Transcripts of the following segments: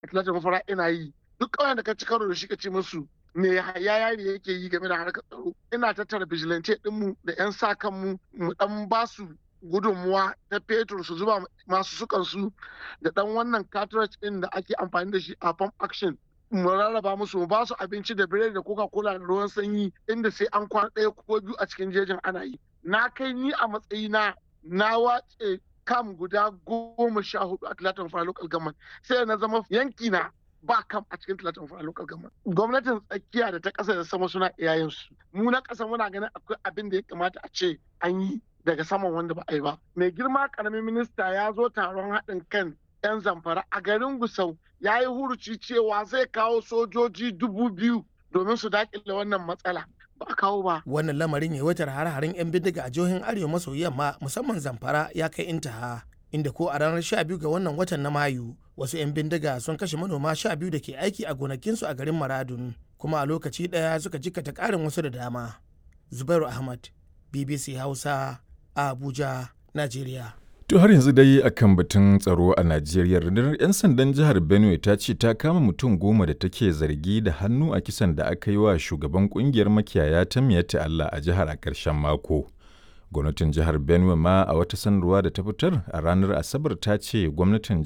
Talatin Mafara ina yi. Duk ƙauyen da ka ci karo da shi ka ce musu me yaya ne yake yi game da harkar tsaro. Ina tattara vigilante ɗinmu da 'yan sa kanmu mu ɗan ba su gudunmuwa ta fetur su zuba masu sukansu da ɗan wannan cartridge ɗin da ake amfani da shi a pump action. Mu rarraba musu mu ba su abinci da biredi da coca-cola da ruwan sanyi inda sai an kwana ɗaya ko biyu a cikin jejin ana yi. Na kai ni a matsayina na wace kam guda 14 a Talatin Mafara local government sai na zama yanki na ba kam a cikin Talatin Mafara local government. Gwamnatin tsakiya da ta ƙasa da sama suna iyayensu. Mu na ƙasa muna ganin akwai abin da ya kamata a ce an yi daga saman wanda ba a yi ba. Mai girma ƙaramin minista ya zo taron haɗin kan 'yan Zamfara a garin Gusau ya yi huruci cewa zai kawo sojoji 2000 domin su daƙile wannan matsala. Ba a kawo ba. Wannan lamarin yawaitar hare-haren 'yan bindiga a jihohin arewa maso yamma musamman Zamfara ya kai intaha. Inda ko a ranar 12 ga wannan watan na Mayu wasu 'yan bindiga sun kashe manoma 12 da ke aiki a gonakinsu a garin Maradun kuma a lokaci ɗaya suka jikkata ƙarin wasu da dama. Zubairu Ahmad, BBC Hausa, Abuja, Najeriya. To har yanzu dai akan batun tsaro a Najeriya, rundunar 'yan sandan jihar Benue ta ce ta kama mutum 10 da take zargi da hannu a kisan da aka yi wa shugaban kungiyar makiyaya ta Miyatta Allah a jihar a ƙarshen mako. Gwamnatin jihar Benue ma a wata sanarwa da ta fitar a ranar Asabar ta ce gwamnan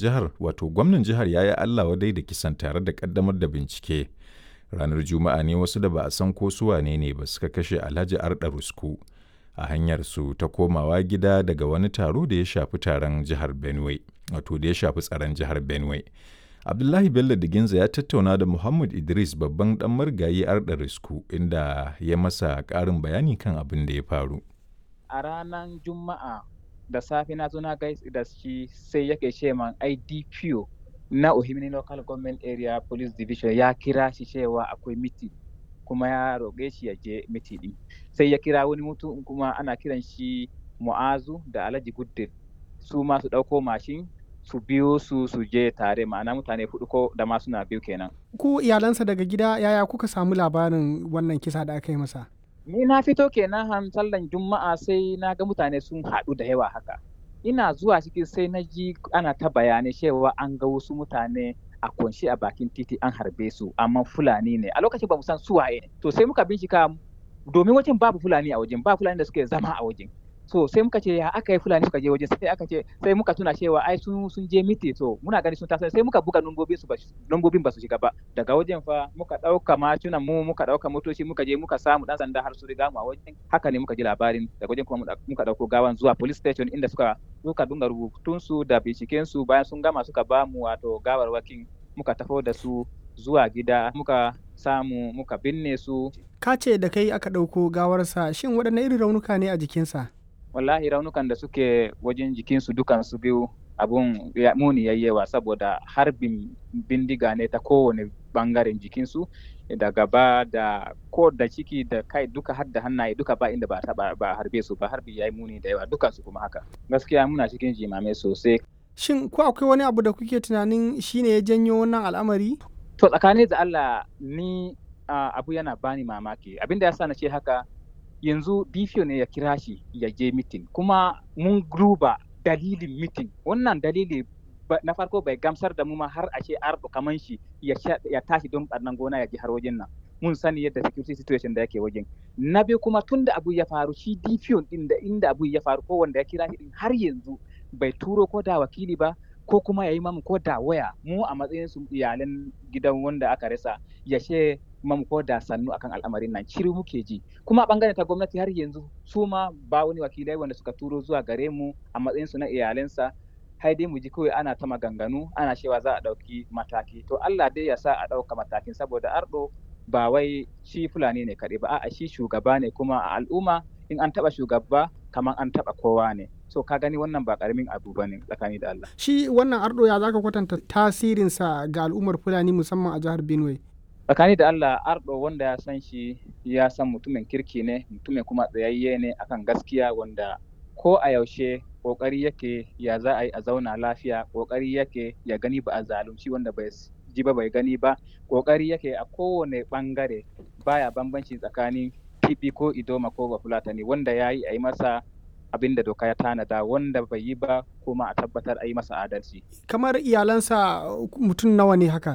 jihar ya yi Allah wadai da kisan tare da kaddamar da bincike. Ranar Juma'a ne wasu da ba a san ko su wane ne ba suka kashe Alhaji Arda Rusku a hanyar su ta komawa gida daga wani taro da ya shafi taron jihar Benue, wato da ya shafi tsaron jihar Benue. Abdullahi Bello Diginza ya tattauna da Muhammad Idris babban dan marigayi Arda Rusku inda ya masa ƙarin bayani kan abin da ya faru. A ranar Juma'a da safe na zo na gaisa da shi sai yake ce man IDPO na Ohimini Local Government Area Police Division ya kira shi cewa akwai miti kuma ya roƙe shi ya je miti ɗin. Sai ya kira wani mutum kuma ana kiran shi Mu'azu da Alhaji Guddin su ma su ɗauko mashin su biyo su je tare, ma'ana mutane 4 ko da ma suna biyu kenan. Ku iyalansa daga gida yaya kuka samu labarin wannan kisa da aka yi masa? Ni na fito kenan sallan Juma'a sai na ga mutane sun haɗu da yawa haka. Ina zuwa ciki sai na ji ana ta bayanai cewa an ga wasu mutane a kunshi a bakin titi an harbe su amma Fulani ne. A lokacin ba mu san su waye ne. To sai muka bincika domin wajen babu Fulani a wajen, ba Fulani da suke zama a wajen. So sai muka ce ya aka yi Fulani suka je wajen, sai muka tuna cewa ai sun je miti, to muna gani sun taso sai muka buga lambobin ba su shiga ba. Daga wajen fa muka ɗauka macinan mu, muka ɗauka motoci, muka je muka samu ɗan sanda har su riga mu a wajen. Haka ne muka ji labarin. Daga wajen kuma muka ɗauko gawan zuwa police station inda suka dunga rubutun su da binciken su, bayan sun gama suka ba mu wato gawarwakin muka tafo da su zuwa gida, muka samu muka binne su. Ka ce da kai aka ɗauko gawarsa, shin waɗanne irin raunuka ne a jikinsa? Wallahi raunukan da suke wajen jikinsu dukansu biyu abun muni yayyewa saboda harbin bindiga ne ta kowane bangaren jikinsu, da gaba da ko da ciki da kai duka har da hannaye duka ba inda ba harbe su ba. Harbi yayi muni da yawa dukansu kuma haka. Gaskiya muna cikin jimame sosai. Shin ko akwai wani abu da kuke tunanin shine ya janyo wannan al'amari? To tsakanin da Allah ni abu yana bani mamaki. Abinda yasa na ce haka, yanzu DPO ne ya kira shi ya je mitin kuma mun duba dalilin mitin. Wannan dalili na farko bai gamsar da mu ma har a ce Ardo kaman shi ya tashi don ɓarnan gona ya ji har wajen nan. Mun sani yadda security situation da yake wajen. Na biyu kuma tun da abu ya faru shi DPO din da inda abu ya faru ko wanda ya kira shi din har yanzu bai turo ko da wakili ba ko kuma ya yi mamu ko da waya mu a matsayin su iyalan gidan wanda aka rasa ya she mamu ko da sannu akan al'amarin nan. Shiru muke ji. Kuma a bangaren ta gwamnati har yanzu su ma ba wani wakilai wanda suka turo zuwa gare mu a matsayin su na iyalansa. Hai dai mu ji kawai ana ta maganganu ana cewa za a ɗauki mataki. To Allah dai ya sa a ɗauka matakin saboda Ardo ba wai shi Fulani ne kaɗai ba, a'a shi shugaba ne kuma a al'umma in an taɓa shugaba kamar an taɓa kowa ne. So ka gani wannan ba ƙaramin abu ba ne tsakani da Allah. Shi wannan Ardo ya zaka kwatanta tasirinsa ga al'ummar Fulani musamman a jihar Benue? Tsakani da Allah Ardo wanda ya san shi ya san mutumin kirki ne, mutumin kuma tsayayye ne akan gaskiya wanda ko a yaushe kokari yake ya za a yi a zauna lafiya, kokari yake ya gani ba a zalunci wanda bai ji ba bai gani ba, kokari yake a kowane bangare baya bambanci tsakanin Tibi ko Idoma ko Bafulatani, wanda ya yi a yi masa abin da doka ya tanada, wanda bai yi ba kuma a tabbatar a yi masa adalci. Kamar iyalansa mutum nawa ne haka?